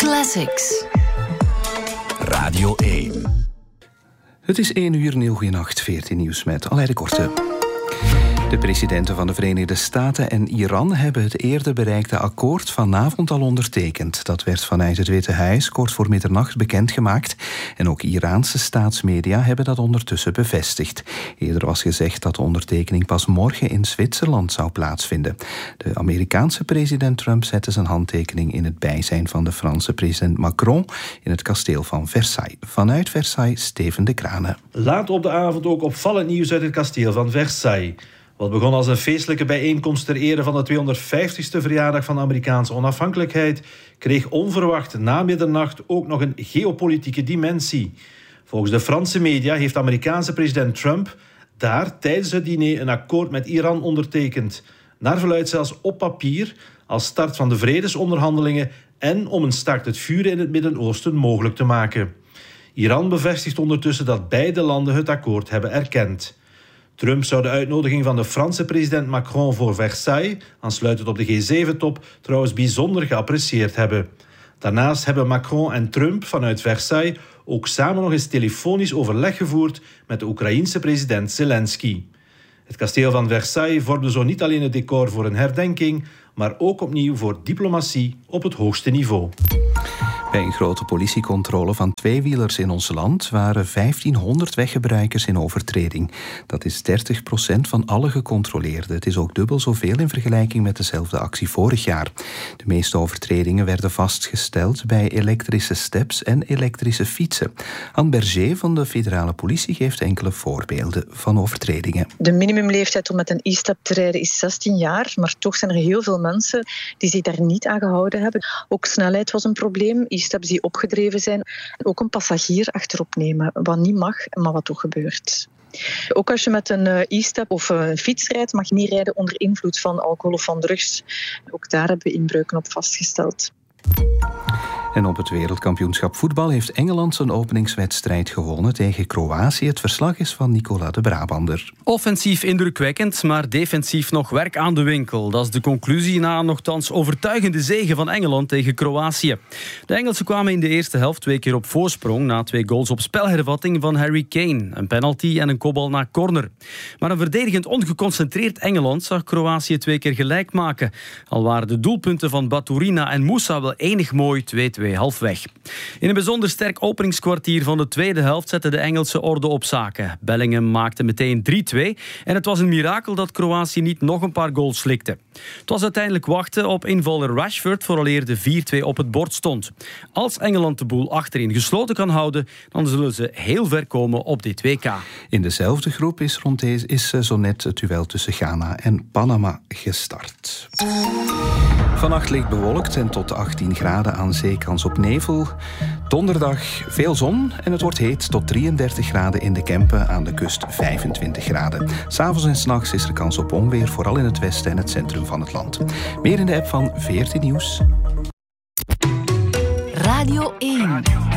Classics. Radio 1. Het is 1 uur, heel goeienacht, 14 nieuws met Aleid de Korte. De presidenten van de Verenigde Staten en Iran hebben het eerder bereikte akkoord vanavond al ondertekend. Dat werd vanuit het Witte Huis kort voor middernacht bekendgemaakt. En ook Iraanse staatsmedia hebben dat ondertussen bevestigd. Eerder was gezegd dat de ondertekening pas morgen in Zwitserland zou plaatsvinden. De Amerikaanse president Trump zette zijn handtekening in het bijzijn van de Franse president Macron in het kasteel van Versailles. Vanuit Versailles, Steven de Kranen. Laat op de avond ook opvallend nieuws uit het kasteel van Versailles. Wat begon als een feestelijke bijeenkomst ter ere van de 250ste verjaardag van de Amerikaanse onafhankelijkheid, kreeg onverwacht na middernacht ook nog een geopolitieke dimensie. Volgens de Franse media heeft de Amerikaanse president Trump daar tijdens het diner een akkoord met Iran ondertekend. Naar verluidt zelfs op papier als start van de vredesonderhandelingen en om een staakt het vuren in het Midden-Oosten mogelijk te maken. Iran bevestigt ondertussen dat beide landen het akkoord hebben erkend. Trump zou de uitnodiging van de Franse president Macron voor Versailles, aansluitend op de G7-top, trouwens bijzonder geapprecieerd hebben. Daarnaast hebben Macron en Trump vanuit Versailles ook samen nog eens telefonisch overleg gevoerd met de Oekraïense president Zelensky. Het kasteel van Versailles vormde zo niet alleen het decor voor een herdenking, maar ook opnieuw voor diplomatie op het hoogste niveau. Bij een grote politiecontrole van tweewielers in ons land waren 1500 weggebruikers in overtreding. Dat is 30% van alle gecontroleerden. Het is ook dubbel zoveel in vergelijking met dezelfde actie vorig jaar. De meeste overtredingen werden vastgesteld bij elektrische steps en elektrische fietsen. Anne Berger van de federale politie geeft enkele voorbeelden van overtredingen. De minimumleeftijd om met een e-step te rijden is 16 jaar, maar toch zijn er heel veel mensen die zich daar niet aan gehouden hebben. Ook snelheid was een probleem. E-steps die opgedreven zijn. Ook een passagier achterop nemen, wat niet mag, maar wat toch gebeurt. Ook als je met een e-step of een fiets rijdt, mag je niet rijden onder invloed van alcohol of van drugs. Ook daar hebben we inbreuken op vastgesteld. En op het wereldkampioenschap voetbal heeft Engeland zijn openingswedstrijd gewonnen tegen Kroatië. Het verslag is van Nicola de Brabander. Offensief indrukwekkend, maar defensief nog werk aan de winkel. Dat is de conclusie na een nochtans overtuigende zege van Engeland tegen Kroatië. De Engelsen kwamen in de eerste helft 2 keer op voorsprong na 2 goals op spelhervatting van Harry Kane. Een penalty en een kopbal naar corner. Maar een verdedigend ongeconcentreerd Engeland zag Kroatië 2 keer gelijk maken. Al waren de doelpunten van Baturina en Moussa wel enig mooi 2-2 halfweg. In een bijzonder sterk openingskwartier van de tweede helft zette de Engelse orde op zaken. Bellingham maakte meteen 3-2 en het was een mirakel dat Kroatië niet nog een paar goals slikte. Het was uiteindelijk wachten op invaller Rashford vooraleer de 4-2 op het bord stond. Als Engeland de boel achterin gesloten kan houden, dan zullen ze heel ver komen op dit WK. In dezelfde groep is zo net het duel tussen Ghana en Panama gestart. Vannacht licht bewolkt en tot 18 graden aan zee, kans op nevel. Donderdag veel zon en het wordt heet tot 33 graden in de Kempen, aan de kust 25 graden. 's Avonds en 's nachts is er kans op onweer, vooral in het westen en het centrum van het land. Meer in de app van 14 Nieuws. Radio 1.